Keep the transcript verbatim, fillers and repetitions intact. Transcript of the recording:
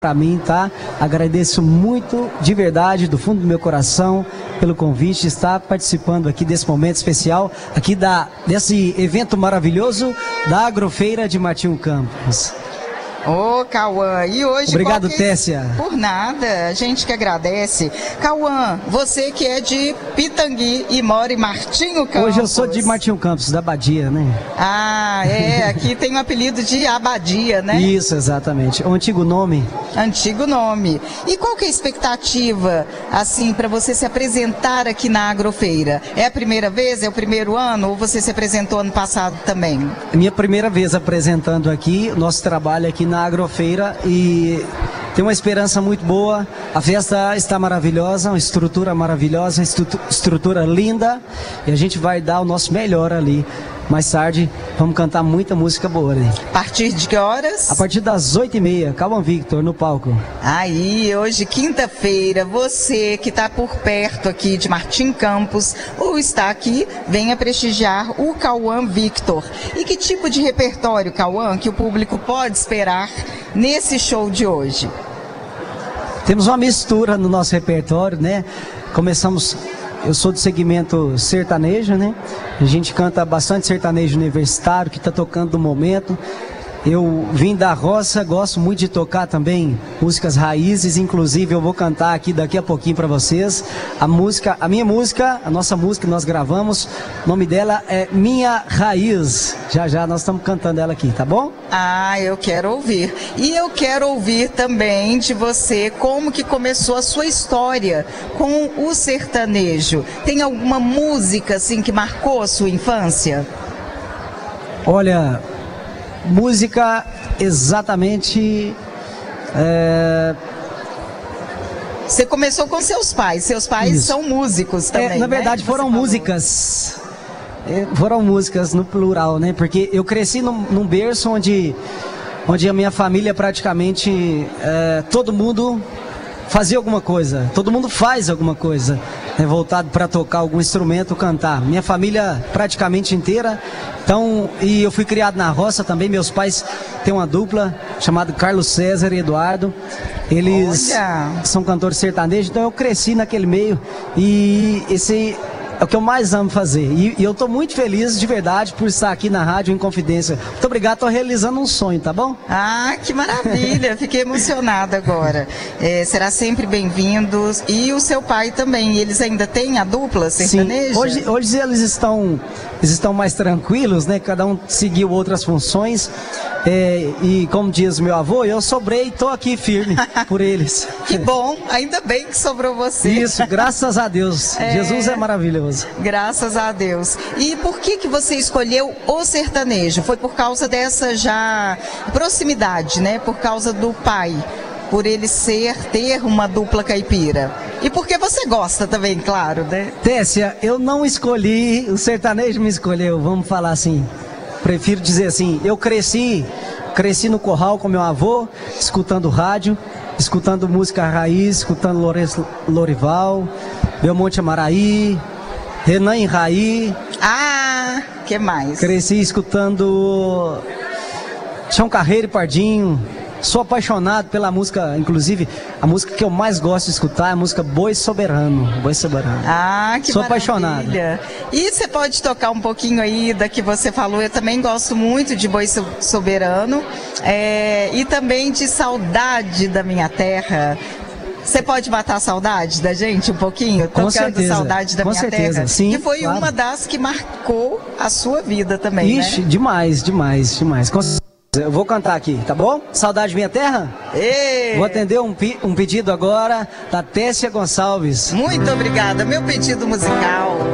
Para mim, tá? Agradeço muito, de verdade, do fundo do meu coração, pelo convite de estar participando aqui desse momento especial, aqui da, desse evento maravilhoso da Agrofeira de Martinho Campos. Ô, Cauã, e hoje... Obrigado, que... Tessia. Por nada, a gente que agradece. Cauã, você que é de Pitangui e mora em Martinho Campos. Hoje eu sou de Martinho Campos, da Abadia, né? Ah, é, aqui tem o apelido de Abadia, né? Isso, exatamente. O antigo nome. Antigo nome. E qual que é a expectativa, assim, para você se apresentar aqui na Agrofeira? É a primeira vez, é o primeiro ano, ou você se apresentou ano passado também? Minha primeira vez apresentando aqui, nosso trabalho aqui na Agrofeira, e tem uma esperança muito boa. A festa está maravilhosa, uma estrutura maravilhosa, estrutura linda, e a gente vai dar o nosso melhor ali. Mais tarde, vamos cantar muita música boa ali. A partir de que horas? A partir das oito e meia, Cauã Victor, no palco. Aí, hoje, quinta-feira, você que está por perto aqui de Martinho Campos, ou está aqui, venha prestigiar o Cauã Victor. E que tipo de repertório, Cauã, que o público pode esperar nesse show de hoje? Temos uma mistura no nosso repertório, né? Começamos... Eu sou do segmento sertanejo, né? A gente canta bastante sertanejo universitário, que está tocando no momento. Eu vim da roça, gosto muito de tocar também músicas raízes, inclusive eu vou cantar aqui daqui a pouquinho para vocês. A música, a minha música, a nossa música que nós gravamos, o nome dela é Minha Raiz. Já já nós estamos cantando ela aqui, tá bom? Ah, eu quero ouvir. E eu quero ouvir também de você como que começou a sua história com o sertanejo. Tem alguma música assim que marcou a sua infância? Olha... Música exatamente... É... Você começou com seus pais, seus pais Isso. são músicos também, é, Na verdade, né? foram músicas, é, foram músicas no plural, né? Porque eu cresci num, num berço onde, onde a minha família praticamente, é, todo mundo fazia alguma coisa, todo mundo faz alguma coisa, né, voltado para tocar algum instrumento, cantar. Minha família praticamente inteira. Então, e eu fui criado na roça também. Meus pais têm uma dupla chamada Carlos César e Eduardo. Eles Olha. são cantores sertanejos, então eu cresci naquele meio e esse é o que eu mais amo fazer. E, e eu estou muito feliz, de verdade, por estar aqui na Rádio Inconfidência. Muito obrigado, estou realizando um sonho, tá bom? Ah, que maravilha, fiquei emocionada agora. É, será sempre bem-vindo. E o seu pai também, eles ainda têm a dupla sertaneja? Sim, hoje, hoje eles estão, eles estão mais tranquilos, né? Cada um seguiu outras funções. É, e como diz meu avô, eu sobrei e estou aqui firme por eles. Que bom, ainda bem que sobrou você. Isso, graças a Deus. É... Jesus é maravilhoso. Graças a Deus. E por que que você escolheu o sertanejo? Foi por causa dessa já proximidade, né? Por causa do pai, por ele ser, ter uma dupla caipira. E porque você gosta também, claro, né? Tessia, eu não escolhi, o sertanejo me escolheu, vamos falar assim. Prefiro dizer assim, eu cresci, cresci no curral com meu avô, escutando rádio, escutando música raiz, escutando Lourenço Lorival, Belmonte Amaraí, Renan e Raí. Ah, que mais? Cresci escutando Chão Carreiro e Pardinho. Sou apaixonado pela música, inclusive a música que eu mais gosto de escutar é a música Boi Soberano. Boi Soberano. Ah, que Sou maravilha. apaixonado. E você pode tocar um pouquinho aí da que você falou? Eu também gosto muito de Boi Soberano, é, e também de Saudade da Minha Terra. Você pode matar a saudade da gente um pouquinho? Com Tocando certeza. Saudade da Com Minha certeza. Terra. Sim, que foi claro. uma das que marcou a sua vida também, Ixi, né? demais, demais, demais. Com certeza. Eu vou cantar aqui, tá bom? Saudade Minha Terra? Ê! Vou atender um, um pedido agora da Tessia Gonçalves. Muito obrigada. Meu pedido musical.